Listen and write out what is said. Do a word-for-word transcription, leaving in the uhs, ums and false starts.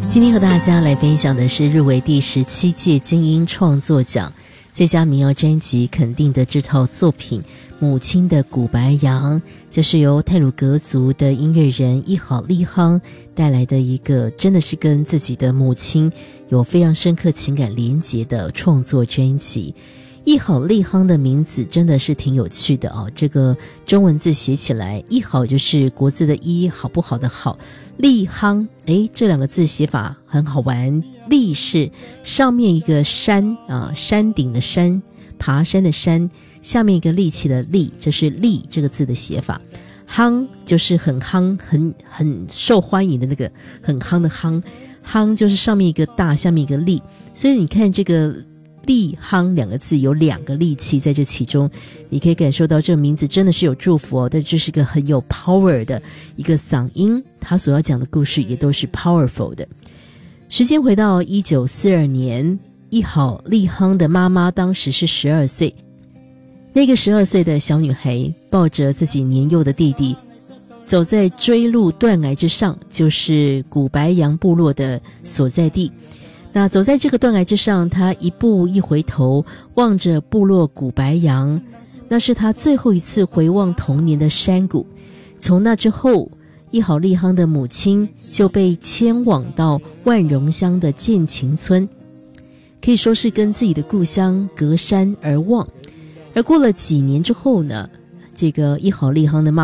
今天和大家来分享的是入围第十七届金鹰创作奖最佳民谣专辑肯定的这套作品《母亲的古白杨》，这是由太鲁阁族的音乐人一好利夯带来的一个真的是跟自己的母亲有非常深刻情感连结的创作专辑。一好利夯的名字真的是挺有趣的哦，这个中文字写起来，一好就是国字的一，好不好的好，利夯，诶，这两个字写法很好玩。利是上面一个山啊，山顶的山，爬山的山，下面一个力气的力，这是利这个字的写法。夯就是很夯，很很受欢迎的那个很夯的夯，夯就是上面一个大，下面一个力，所以你看这个利夯两个字有两个力气在这其中，你可以感受到这个名字真的是有祝福哦，但这是个很有 power 的一个嗓音，他所要讲的故事也都是 powerful 的。时间回到一九四二年，一好利夯的妈妈当时是十二岁，那个十二岁的小女孩抱着自己年幼的弟弟，走在追路断崖之上，就是古白杨部落的所在地。那走在这个断崖之上，他一步一回头望着部落古白杨，那是他最后一次回望童年的山谷。从那之后，一好利夯的母亲就被迁往到万荣乡的建琴村，可以说是跟自己的故乡隔山而望。而过了几年之后呢，这个一好利夯的妈